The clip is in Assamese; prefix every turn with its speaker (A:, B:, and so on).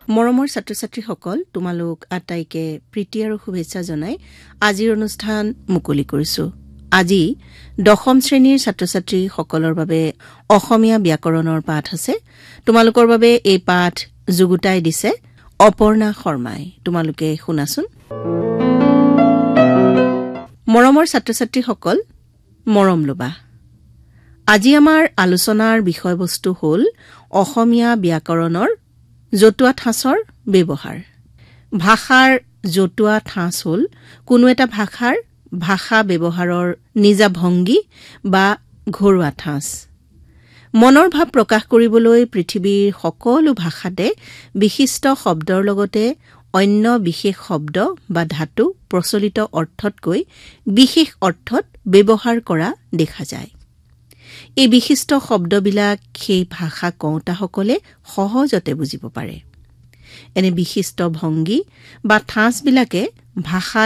A: মৰমৰ ছাত্ৰ-ছাত্ৰীসকল, তোমালোক আটাইকে প্ৰীতি আৰু শুভেচ্ছা জনাই আজিৰ অনুষ্ঠান মুকলি কৰিছো। আজি 10ম শ্ৰেণীৰ ছাত্ৰ-ছাত্ৰীসকলৰ বাবে অসমীয়া ব্যাকৰণৰ পাঠ আছে। তোমালোকৰ বাবে এই পাঠ যুগুতাই দিছে অপৰ্ণা শৰ্মাই। তোমালোকে শুনাচোন। মৰমৰ ছাত্ৰ-ছাত্ৰীসকল, মৰম লবা। আজি আমাৰ আলোচনাৰ বিষয়বস্তু হ'ল অসমীয়া ব্যাকৰণৰ জতুৱা ঠাঁচৰ ব্যৱহাৰ। ভাষাৰ জতুৱা ঠাঁচ হ'ল কোনো এটা ভাষাৰ ভাষা ব্যৱহাৰৰ নিজা ভংগী বা ঘৰুৱা ঠাঁচ। মনৰ ভাৱ প্ৰকাশ কৰিবলৈ পৃথিৱীৰ সকলো ভাষাতে বিশিষ্ট শব্দৰ লগতে অন্য বিশেষ শব্দ বা ধাতু প্ৰচলিত অৰ্থতকৈ বিশেষ অৰ্থত ব্যৱহাৰ কৰা দেখা যায়। এই বিশিষ্ট শব্দবিলাক সেই ভাষা কওঁতাসকলে সহজতে বুজিব পাৰে। এনে বিশিষ্ট ভংগী বা ঠাঁচবিলাকে ভাষাত